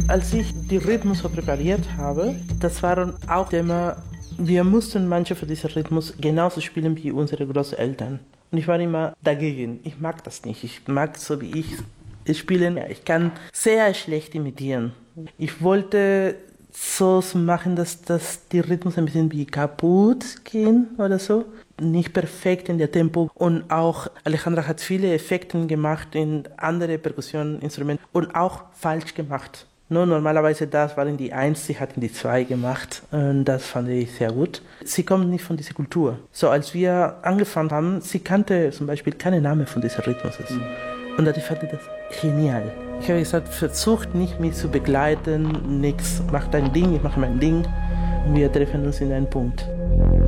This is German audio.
Als ich die Rhythmus so präpariert habe, das waren auch Thema, wir mussten manche für diesen Rhythmus genauso spielen wie unsere Großeltern. Und ich war immer dagegen. Ich mag das nicht. Ich mag so wie ich spielen. Ich kann sehr schlecht imitieren. Ich wollte so machen, dass die Rhythmus ein bisschen wie kaputt gehen oder so. Nicht perfekt in der Tempo. Und auch Alejandra hat viele Effekte gemacht in andere Perkussioninstrumente und auch falsch gemacht. No, normalerweise das waren die 1, sie hatten die 2 gemacht und das fand ich sehr gut. Sie kommt nicht von dieser Kultur. So als wir angefangen haben, sie kannte zum Beispiel keinen Namen von diesem Rhythmus. Und ich fand das genial. Ich habe gesagt, versucht nicht mich zu begleiten, nichts, mach dein Ding, ich mache mein Ding. Wir treffen uns in einem Punkt.